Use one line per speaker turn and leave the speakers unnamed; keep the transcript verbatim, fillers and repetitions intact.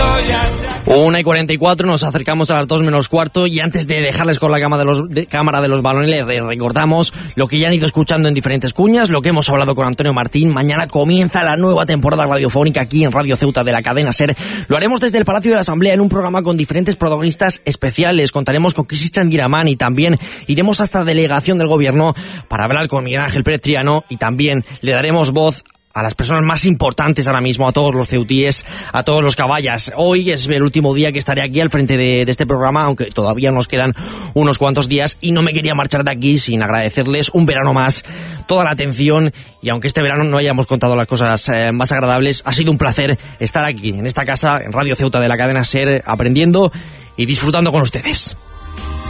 una y cuarenta y cuatro, nos acercamos a las dos menos cuarto y antes de dejarles con la cámara de los, de, cámara de los balones les recordamos lo que ya han ido escuchando en diferentes cuñas, lo que hemos hablado con Antonio Martín. Mañana comienza la nueva temporada radiofónica aquí en Radio Ceuta de la cadena SER. Lo haremos desde el Palacio de la Asamblea en un programa con diferentes protagonistas especiales. Contaremos con Cristian Diramán y también iremos hasta la delegación del gobierno para hablar con Miguel Ángel Pérez Triano y también le daremos voz a las personas más importantes ahora mismo, a todos los ceutíes, a todos los caballas. Hoy es el último día que estaré aquí al frente de, de este programa, aunque todavía nos quedan unos cuantos días y no me quería marchar de aquí sin agradecerles un verano más toda la atención, y aunque este verano no hayamos contado las cosas eh, más agradables, ha sido un placer estar aquí en esta casa, en Radio Ceuta de la cadena SER, aprendiendo y disfrutando con ustedes.